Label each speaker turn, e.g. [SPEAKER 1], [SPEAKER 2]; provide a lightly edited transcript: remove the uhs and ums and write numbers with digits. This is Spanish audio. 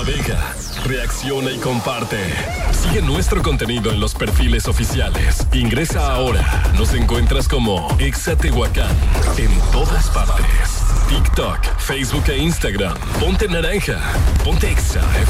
[SPEAKER 1] navega, reacciona y comparte. Sigue nuestro contenido en los perfiles oficiales. Ingresa ahora. Nos encuentras como Exa Tehuacán en todas partes. TikTok, Facebook e Instagram. Ponte naranja. Ponte Exa